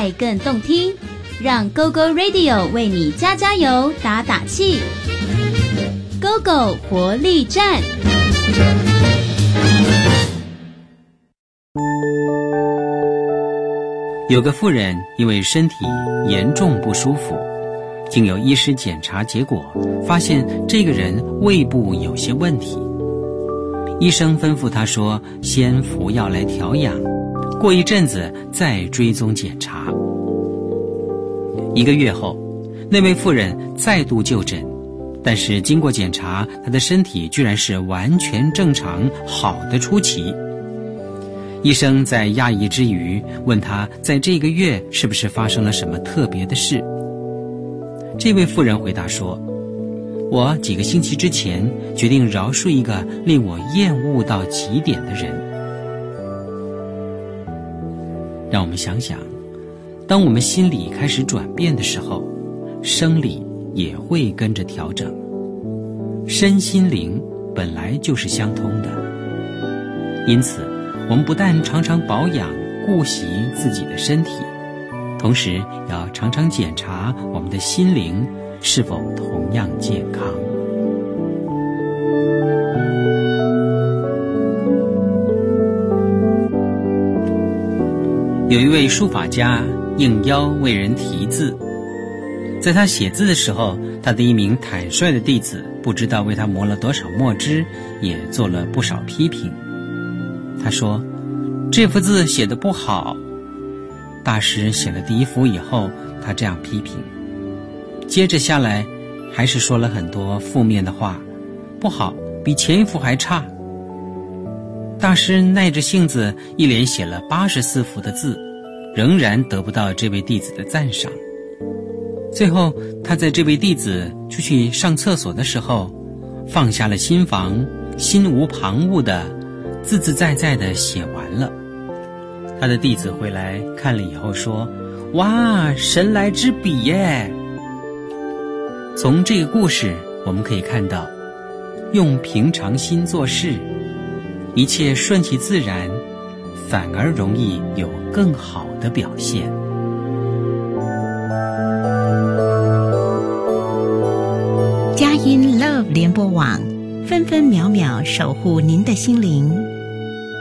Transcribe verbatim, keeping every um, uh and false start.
爱更动听，让 Go Go Radio 为你加加油打打气。Go Go 活力站。 有个妇人因为身体严重不舒服，经由医师检查结果，发现这个人胃部有些问题。医生吩咐他说，先服药来调养，过一阵子再追踪检查。一个月后，那位妇人再度就诊，但是经过检查，她的身体居然是完全正常，好的出奇。医生在讶异之余问他，在这个月是不是发生了什么特别的事。这位妇人回答说，我几个星期之前决定饶恕一个令我厌恶到极点的人。让我们想想，当我们心里开始转变的时候，生理也会跟着调整。身心灵本来就是相通的，因此我们不但常常保养顾惜自己的身体，同时要常常检查我们的心灵是否同样健康。有一位书法家应邀为人题字，在他写字的时候，他的一名坦率的弟子不知道为他磨了多少墨汁，也做了不少批评。他说，这幅字写得不好。大师写了第一幅以后，他这样批评，接着下来还是说了很多负面的话，不好，比前一幅还差。大师耐着性子一连写了八十四幅的字，仍然得不到这位弟子的赞赏。最后他在这位弟子出去上厕所的时候，放下了心防，心无旁骛的自自在在的写完了。他的弟子回来看了以后说，哇，神来之笔耶！从这个故事我们可以看到，用平常心做事，一切顺其自然，反而容易有更好的表现。 佳音 Love 联播网，分分秒秒守护您的心灵。